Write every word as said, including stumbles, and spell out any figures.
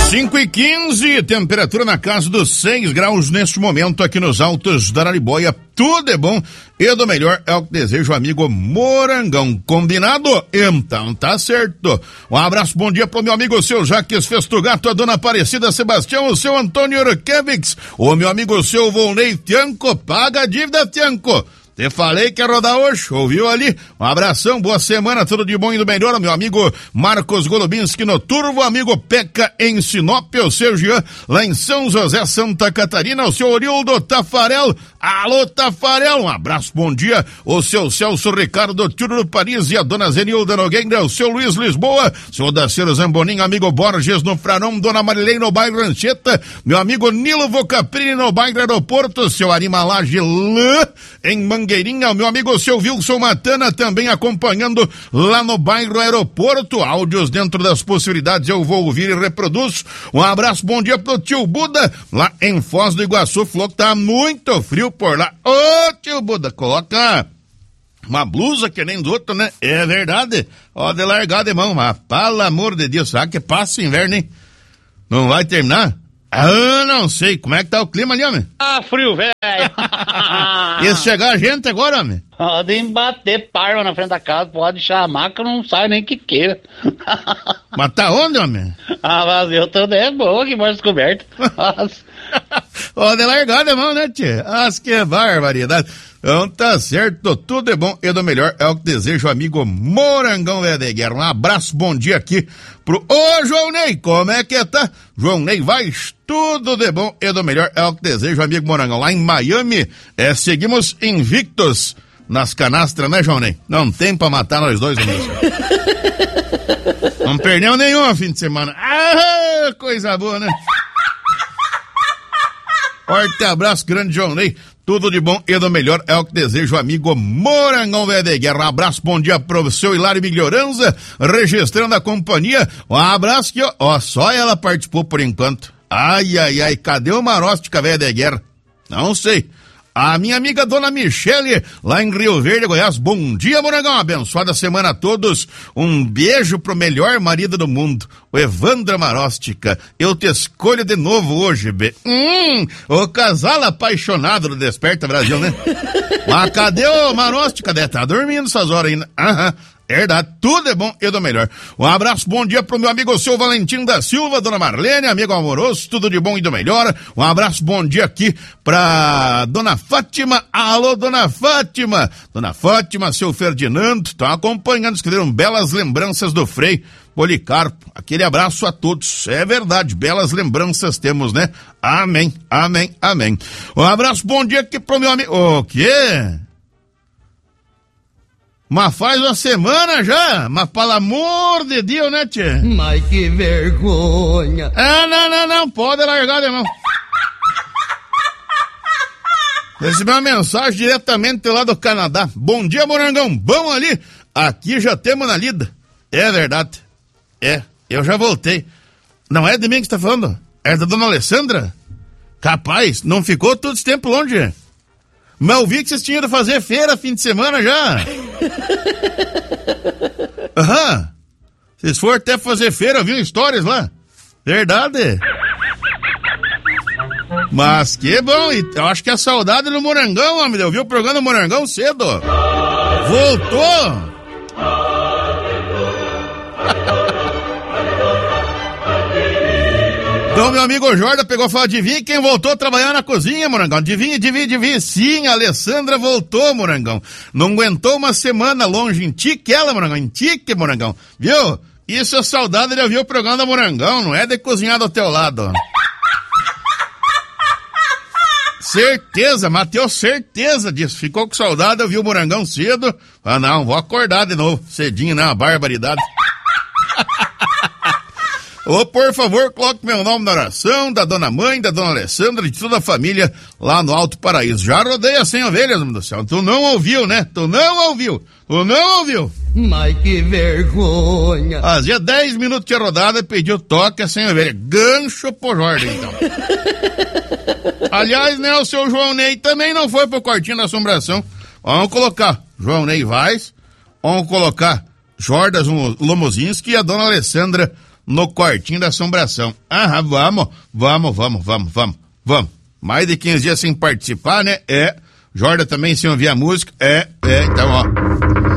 cinco e quinze, temperatura na casa dos seis graus neste momento aqui nos altos da Araribóia. Tudo é bom e do melhor é o que deseja o amigo Morangão. Combinado? Então tá certo. Um abraço, bom dia pro meu amigo seu Jaques Festugato, a dona Aparecida Sebastião, o seu Antônio Urquevics, o meu amigo seu Volney Tianco. Paga a dívida, Tianco. Te falei que ia rodar hoje, ouviu ali? Um abração, boa semana, tudo de bom e do melhor, meu amigo Marcos Golubinski no Turvo, amigo Peca em Sinop, o seu Jean lá em São José, Santa Catarina, o seu Orildo Tafarel, alô Tafarel, um abraço, bom dia, o seu Celso Ricardo Tiro do Paris e a dona Zenilda Nogueira, o seu Luiz Lisboa, seu Daceiro Zambonin, amigo Borges no Frarão, dona Marilene no bairro Rancheta, meu amigo Nilo Vocaprini no bairro Aeroporto, seu Arimalage Lã em Mangueirinha, o meu amigo o seu Wilson Matana também acompanhando lá no bairro Aeroporto, áudios dentro das possibilidades eu vou ouvir e reproduzo. Um abraço, bom dia pro tio Buda lá em Foz do Iguaçu, falou que tá muito frio por lá. Ô tio Buda, coloca uma blusa que nem do outro, né? É verdade, ó, de largar de mão, mas pelo amor de Deus, será que passa inverno, hein? Não vai terminar? Ah, não sei, como é que tá o clima ali, homem? Ah, frio, velho. E se chegar a gente agora, homem? Podem bater parma na frente da casa, pode chamar que eu não saio nem que queira. Mas tá onde, homem? Ah, mas eu tô é boa que mais descoberto. Ó, de largada a mão, né, tchê? As que barbaridade. Então tá certo, tudo é bom e do melhor é o que deseja o amigo Morangão de Guerra. Um abraço, bom dia aqui pro... Ô, João Ney, como é que tá? João Ney, vai, tudo de bom e do melhor é o que deseja o amigo Morangão. Lá em Miami, é, seguimos invictos nas canastras, né, João Ney? Não tem pra matar nós dois, amigos. Não perdeu nenhum fim de semana. Ah, coisa boa, né? Forte abraço, grande João Ney. Tudo de bom e do melhor é o que deseja o amigo Morangão de Guerra. Um abraço, bom dia pro seu Hilário Miglioranza, registrando a companhia. Um abraço que, ó, só ela participou por enquanto. Ai, ai, ai, cadê o Maróstica velha de guerra? Não sei. A minha amiga Dona Michele, lá em Rio Verde, Goiás. Bom dia, Morangão. Abençoada semana a todos. Um beijo pro melhor marido do mundo, o Evandro Maróstica. Eu te escolho de novo hoje, B. Hum, o casal apaixonado do Desperta Brasil, né? Mas cadê o Maróstica? Deve tá dormindo essas horas ainda. Aham. Verdade, tudo é bom e do melhor. Um abraço, bom dia pro meu amigo seu Valentim da Silva, dona Marlene, amigo amoroso, tudo de bom e do melhor. Um abraço, bom dia aqui pra dona Fátima. Alô, dona Fátima. Dona Fátima, seu Ferdinando, estão acompanhando, escreveram belas lembranças do Frei Policarpo. Aquele abraço a todos. É verdade, belas lembranças temos, né? Amém, amém, amém. Um abraço, bom dia aqui pro meu amigo... O quê? Mas faz uma semana já, mas pelo amor de Deus, né, tchê? Mas que vergonha. Ah, não, não, não, pode largar de mão. Recebi uma mensagem diretamente lá do Canadá. Bom dia, Morangão, bom ali. Aqui já temos na lida. É verdade. É, eu já voltei. Não é de mim que você tá falando? É da dona Alessandra? Capaz, não ficou todo esse tempo longe. Mas eu vi que vocês tinham ido fazer feira fim de semana já. Aham. Uhum. Vocês foram até fazer feira, viu histórias lá. Verdade. Mas que bom, eu acho que a saudade do Morangão, homem. Eu vi o programa do Morangão cedo. Voltou. Então, meu amigo Jorda pegou e falou, adivinha quem voltou a trabalhar na cozinha, Morangão? Adivinha, adivinha, adivinha. Sim, a Alessandra voltou, Morangão. Não aguentou uma semana longe em tique ela, Morangão. Em tique, Morangão. Viu? Isso é saudade de ouvir o programa da Morangão, não é de cozinhar do teu lado. Certeza, Matheus, certeza disso. Ficou com saudade, eu vi o Morangão cedo. Ah, não, vou acordar de novo. Cedinho, né? Uma barbaridade. Ô, por favor, coloque meu nome na oração, da dona mãe, da dona Alessandra, de toda a família lá no Alto Paraíso. Já rodei as cem ovelhas, meu Deus do céu. Tu não ouviu, né? Tu não ouviu. Tu não ouviu. Mas que vergonha. Fazia dez minutos de rodada e pediu toque a cem ovelhas. Gancho pro Jorge, então. Aliás, né, o seu João Ney também não foi pro quartinho da assombração. Vamos colocar João Ney Vaz, vamos colocar Jordas Lomozinski e a dona Alessandra no quartinho da assombração. Ah, vamos, vamos, vamos, vamos, vamos, vamos. Mais de quinze dias sem participar, né? É. Jorda também sem ouvir a música. É, é, então, ó.